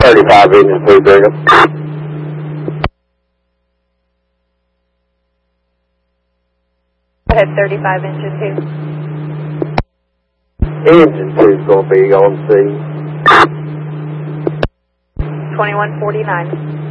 35 engine 2, Brigham. Go ahead, 35 engine 2. Engine 2's going to be on C. 2149.